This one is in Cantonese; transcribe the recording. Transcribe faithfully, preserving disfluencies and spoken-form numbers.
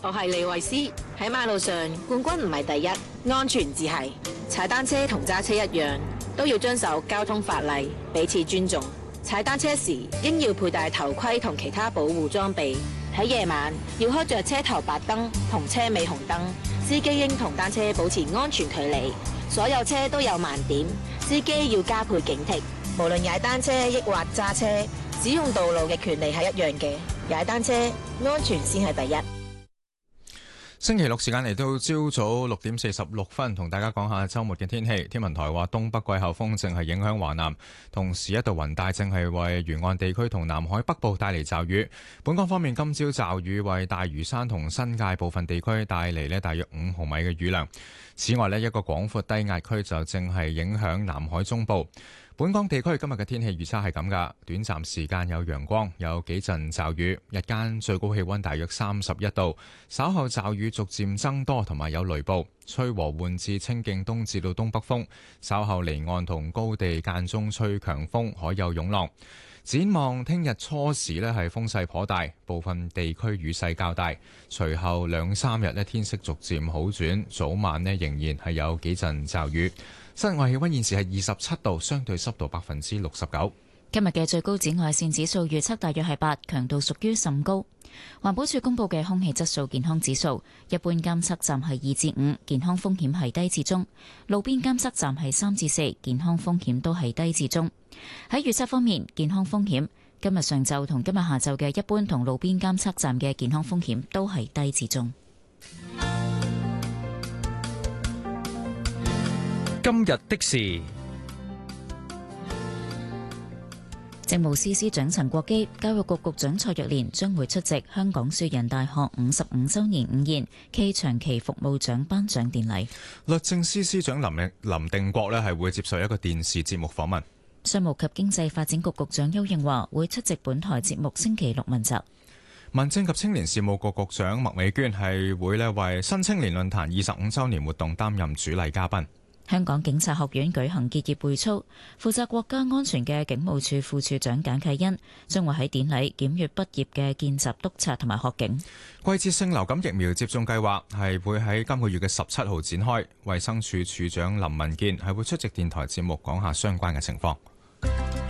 我係李慧詩。喺馬路上，冠軍唔係第一，安全至係。踩單車同揸車一樣，都要遵守交通法例，彼此尊重。踩單車時應要佩戴頭盔同其他保護裝備。喺夜晚要開着車頭白燈同車尾紅燈。司機應同單車保持安全距離。所有車都有盲點，司機要加倍警惕。無論踩單車抑或揸車，使用道路嘅權利係一樣嘅。踩單車安全先係第一。 星期六時間嚟到朝早六點四十六分，同大家講下週末嘅天氣。天文台話東北季候風正係影響華南，同時一道雲帶正係為沿岸地區同南海北部帶嚟驟雨。本港方面，今朝驟雨為大嶼山同新界部分地區帶嚟呢大約五毫米嘅雨量。此外呢，一個廣闊低壓區就正係影響南海中部。本港地區今日嘅天氣預測係咁噶，短暫時間有陽光，有幾陣驟雨，日間最高氣溫大約三十一度，稍後驟雨逐漸增多，同埋有雷暴，吹和緩至清勁東至到東北風，稍後離岸同高地間中吹強風，海有湧浪。展望聽日初時呢係風勢頗大，部分地區雨勢較大，隨後兩三日呢天色逐漸好轉，早晚呢仍然係有幾陣驟雨。室外氣溫現時係二十七度，相對濕度百分之六十九。 今日嘅最高紫外線指數預測大約係八，強度屬於甚高。環保署公布嘅空氣質素健康指數，一般監測站係二至五，健康風險係低至中；路邊監測站係三至四，健康風險都係低至中。喺預測方面，健康風險今日上晝同今日下晝嘅一般同路邊監測站嘅健康風險都係低至中。 今日的事， 政務司司長陳國基、教育局局長蔡若蓮將會出席香港樹仁大學五十五週年午宴暨長期服務獎頒獎典禮。 律政司司長林林定國呢係會接受一個電視節目訪問。 商務及經濟發展局局長邱應華會出席本台節目星期六問責。 民政及青年事務局局長麥美娟係會呢為新青年論壇二十五週年活動擔任主禮嘉賓。 香港警察學院舉行結業會操，負責國家安全嘅警務處副處長簡啟恩將會喺典禮檢閱畢業嘅見習督察同埋學警。 季節性流感疫苗接種計劃係會喺今個月嘅十七號展開，衛生署署長林文健係會出席電台節目講下相關嘅情況。